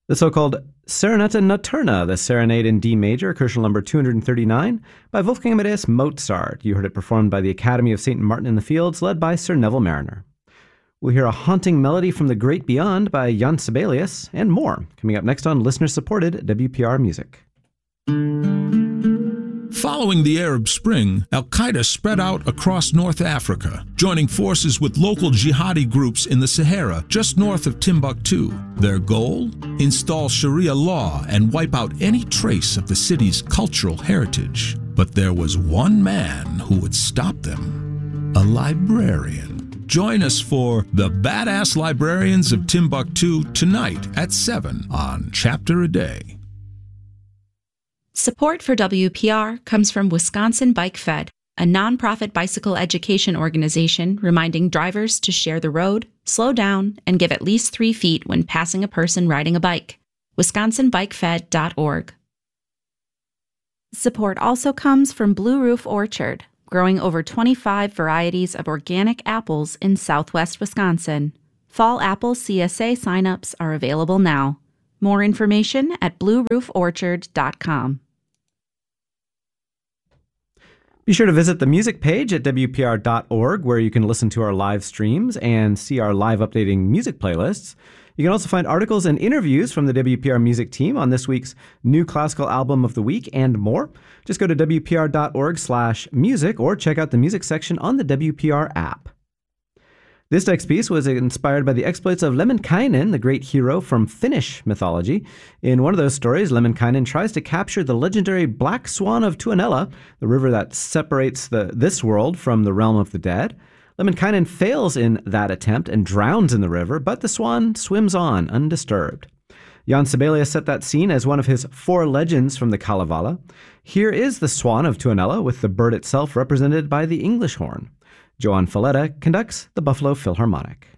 The so-called Serenata Notturna, the Serenade in D major, Crucial number 239, by Wolfgang Amadeus Mozart. You heard it performed by the Academy of St. Martin in the Fields, led by Sir Neville Mariner. We'll hear a haunting melody from the Great Beyond by Jan Sibelius, and more, coming up next on listener-supported WPR Music. Following the Arab Spring, al-Qaeda spread out across North Africa, joining forces with local jihadi groups in the Sahara just north of Timbuktu. Their goal? Install Sharia law and wipe out any trace of the city's cultural heritage. But there was one man who would stop them: a librarian. Join us for The Badass Librarians of Timbuktu tonight at 7 on Chapter a Day. Support for WPR comes from Wisconsin Bike Fed, a nonprofit bicycle education organization reminding drivers to share the road, slow down, and give at least 3 feet when passing a person riding a bike. WisconsinBikeFed.org. Support also comes from Blue Roof Orchard, growing over 25 varieties of organic apples in southwest Wisconsin. Fall apple CSA signups are available now. More information at bluerooforchard.com. Be sure to visit the music page at WPR.org, where you can listen to our live streams and see our live updating music playlists. You can also find articles and interviews from the WPR music team on this week's new classical album of the week and more. Just go to WPR.org/music or check out the music section on the WPR app. This next piece was inspired by the exploits of Lemminkainen, the great hero from Finnish mythology. In one of those stories, Lemminkainen tries to capture the legendary Black Swan of Tuonela, the river that separates this world from the realm of the dead. Lemminkainen fails in that attempt and drowns in the river, but the swan swims on undisturbed. Jan Sibelius set that scene as one of his 4 legends from the Kalevala. Here is the Swan of Tuonela, with the bird itself represented by the English horn. Johan Falletta conducts the Buffalo Philharmonic.